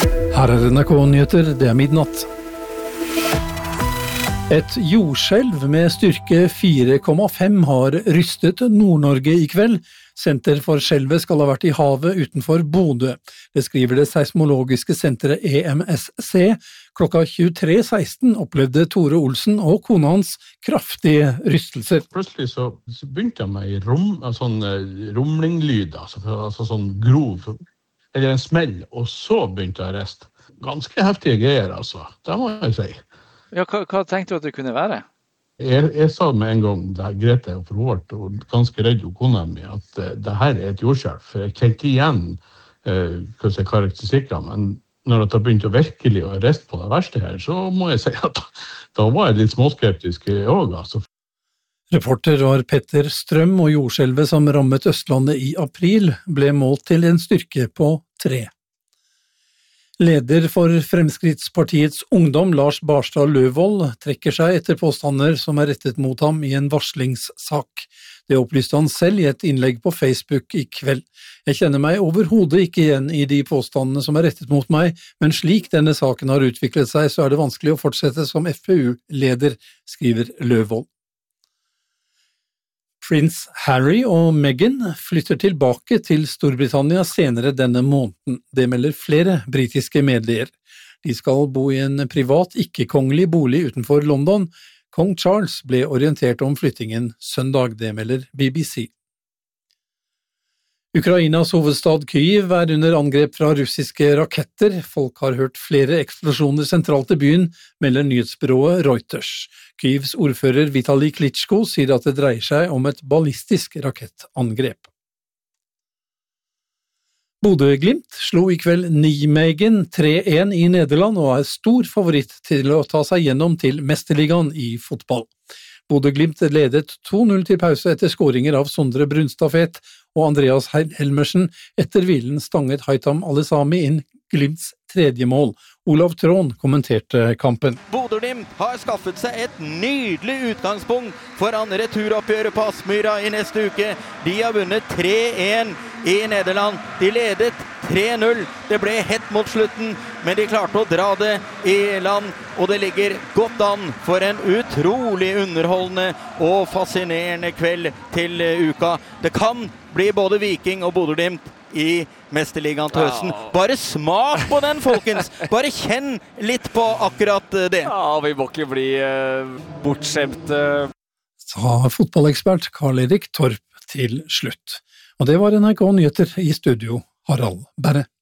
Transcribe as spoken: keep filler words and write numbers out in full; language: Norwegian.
Her er N R K-nyheter, det er midnatt. Et jordskjelv med styrke fire komma fem har rystet Nord-Norge i kveld. Senter for skjelvet skal ha vært i havet utenfor Bodø. Det skriver det seismologiske senteret E M S C. Klokka tjuetre seksten opplevde Tore Olsen og kona hans kraftige rystelser. Plutselig så, så begynte jeg med rom, sånn rumlinglyd, altså, altså sånn grov, eller en smell, og så begynte jeg å riste. Ganske heftige greier, altså. Det må jeg si. Ja, hva, hva tenkte du at det kunne være? Jeg, jeg sa med en gang, da Grete og forhårt, og ganske redd og kona mi, at uh, det her er et jordskjelv. For jeg kjente igjen uh, hva jeg karakteristikker, men når jeg begynte å virkelig å riste på det verste her, så må jeg si at da var jeg litt småskeptisk også, altså. Reporter var Petter Strøm, og jordskjelvet som rammet Østlandet i april ble målt til en styrke på tre. Leder for Fremskrittspartiets ungdom, Lars Barstad Løvold, trekker seg etter påstander som er rettet mot ham i en varslingssak. Det opplyste han selv i et innlegg på Facebook i kveld. Jeg kjenner meg overhodet ikke igjen i de påstandene som er rettet mot meg, men slik denne saken har utviklet seg, så er det vanskelig å fortsette som F P U-leder, skriver Løvold. Prins Harry og Meghan flytter tilbake til Storbritannia senere denne måneden. Det melder flere britiske medier. De skal bo i en privat, ikke-kongelig bolig utenfor London. Kong Charles ble orientert om flyttingen søndag, det melder B B C. Ukrainas hovedstad Kyiv er under angrep fra russiske raketter. Folk har hørt flere eksplosjoner sentralt i byen, melder nyhetsbyrået Reuters. Kyivs ordfører Vitali Klitschko sier at det dreier seg om et ballistisk rakettangrep. Bodø-Glimt slo i kveld Nijmegen tre en i Nederland og er stor favoritt til å ta seg gjennom til Mesterligaen i fotball. Bodø-Glimt ledet to null til pause etter skåringer av Sondre Brunstafet og Andreas Helmersen. Etter hvilen stanget Haitham Alesami inn Glimts tredje mål. Olav Trån kommenterte kampen. Bodø-Glimt har skaffet seg et nydelig utgangspunkt foran returoppgjøret på Aspmyra i neste uke. De har vunnet tre en i Nederland. De ledet tre null. Det ble hett mot slutten, men de klarte å dra det i land, og det ligger godt an for en utrolig underholdende og fascinerende kveld til uka. Det kan bli både Viking og Bodø-Glimt i Mesterligaen til høsten. Bare smak på den, folkens! Bare kjenn litt på akkurat det. Ja, vi må ikke bli uh, bortskjemt. Uh. Sa fotballekspert Karl-Erik Torp til slutt. Og det var N R K Nyheter, i studio Harald Berre.